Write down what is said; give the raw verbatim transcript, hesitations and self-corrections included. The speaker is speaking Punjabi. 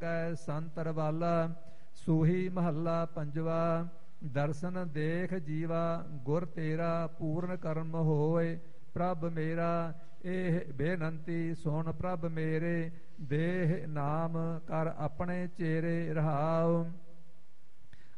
ਕੈ ਸੰਤਰ ਵਾਲਾ। ਸੂਹੀ ਮਹੱਲਾ ਪੰਜਵਾ। ਦਰਸ਼ਨ ਦੇਖ ਜੀਵਾ ਗੁਰ ਤੇਰਾ ਪੂਰਨ ਕਰਮ ਹੋਏ। ਪ੍ਰਭ ਮੇਰਾ ਇਹ ਬੇਨੰਤੀ ਸੁਣ ਪ੍ਰਭ ਮੇਰੇ। ਦੇਹ ਨਾਮ ਕਰ ਆਪਣੇ ਚੇਰੇ ਰਹਾਉ।